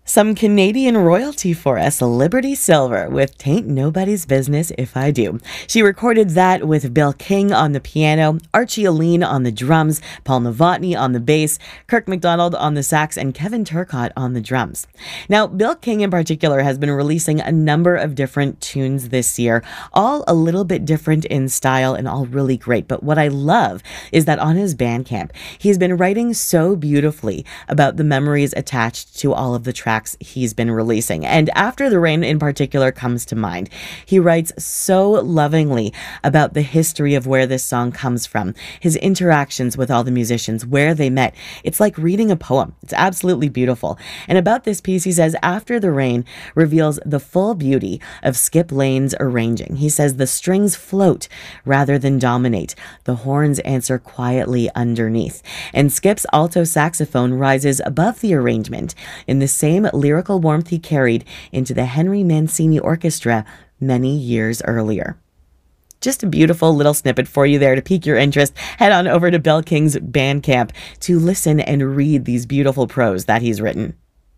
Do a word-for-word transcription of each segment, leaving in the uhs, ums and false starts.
Some Canadian royalty for us, Liberty Silver with Tain't Nobody's Business If I Do. She recorded that with Bill King on the piano, Archie Aline on the drums, Paul Novotny on the bass, Kirk MacDonald on the sax, and Kevin Turcotte on the drums. Now, Bill King in particular has been releasing a number of different tunes this year, all a little bit different in style and all really great. But what I love is that on his Bandcamp, he's been writing so beautifully about the memories attached to all of the tracks he's been releasing. And After the Rain in particular comes to mind. He writes so lovingly about the history of where this song comes from, his interactions with all the musicians, where they met. It's like reading a poem. It's absolutely beautiful. And about this piece, he says, After the Rain reveals the full beauty of Skip Lane's arranging. He says the strings float rather than dominate. The horns answer quietly underneath. And Skip's alto saxophone rises above the arrangement in the same lyrical warmth he carried into the Henry Mancini Orchestra many years earlier. Just a beautiful little snippet for you there to pique your interest. Head on over to Bill King's Bandcamp to listen and read these beautiful prose that he's written.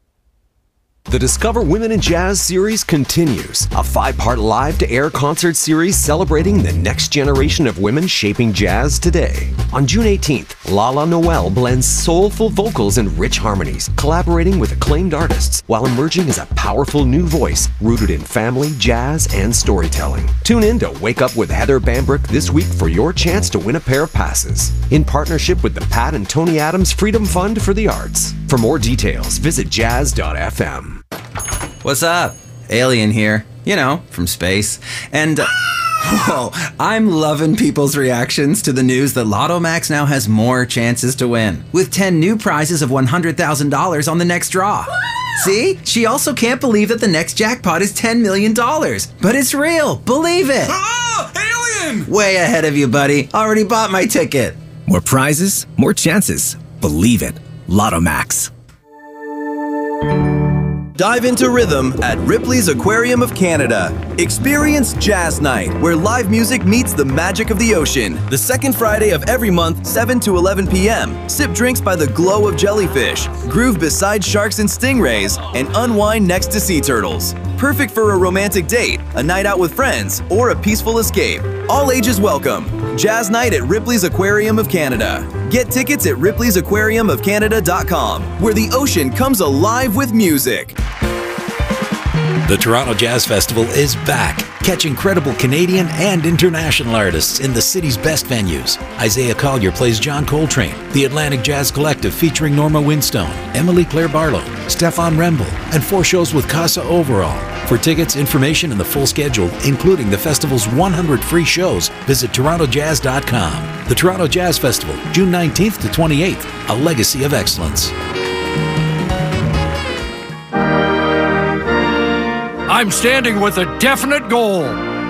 The Discover Women in Jazz series continues, a five-part live-to-air concert series celebrating the next generation of women shaping jazz today. On June eighteenth, Lala Noel blends soulful vocals and rich harmonies, collaborating with acclaimed artists while emerging as a powerful new voice rooted in family, jazz, and storytelling. Tune in to Wake Up with Heather Bambrick this week for your chance to win a pair of passes, in partnership with the Pat and Tony Adams Freedom Fund for the Arts. For more details, visit jazz dot f m. What's up? Alien here. You know, from space. And, uh, whoa, I'm loving people's reactions to the news that Lotto Max now has more chances to win, with ten new prizes of one hundred thousand dollars on the next draw. See? She also can't believe that the next jackpot is ten million dollars. But it's real. Believe it. Oh, alien! Way ahead of you, buddy. Already bought my ticket. More prizes, more chances. Believe it. Lotto Max. Dive into rhythm at Ripley's Aquarium of Canada. Experience Jazz Night, where live music meets the magic of the ocean. The second Friday of every month, seven to eleven p m Sip drinks by the glow of jellyfish, groove beside sharks and stingrays, and unwind next to sea turtles. Perfect for a romantic date, a night out with friends, or a peaceful escape. All ages welcome. Jazz Night at Ripley's Aquarium of Canada. Get tickets at ripleys aquarium of canada dot com, where the ocean comes alive with music. The Toronto Jazz Festival is back. Catch incredible Canadian and international artists in the city's best venues. Isaiah Collier plays John Coltrane, the Atlantic Jazz Collective featuring Norma Winstone, Emily Claire Barlow, Stefan Remble, and four shows with Casa Overall. For tickets, information, and the full schedule, including the festival's one hundred free shows, visit toronto jazz dot com. The Toronto Jazz Festival, June nineteenth to twenty-eighth, a legacy of excellence. I'm standing with a definite goal.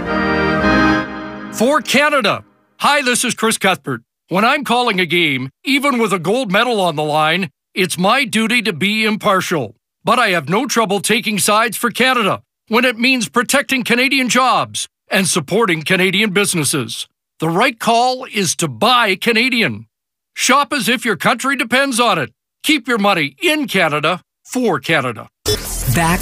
For Canada. Hi, this is Chris Cuthbert. When I'm calling a game, even with a gold medal on the line, it's my duty to be impartial. But I have no trouble taking sides for Canada when it means protecting Canadian jobs and supporting Canadian businesses. The right call is to buy Canadian. Shop as if your country depends on it. Keep your money in Canada for Canada. Back